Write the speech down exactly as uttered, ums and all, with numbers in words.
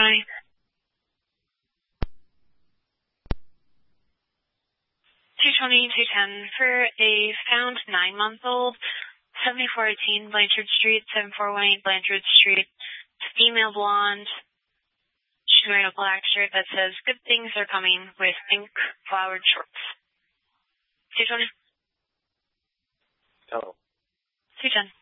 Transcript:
Tony. two twenty, two ten for a found nine-month-old, seventy-four eighteen Blanchard Street, seven four one eight Blanchard Street, female blonde. She's wearing a black shirt that says, "Good things are coming," with pink flowered shorts. two twenty. Hello. two ten.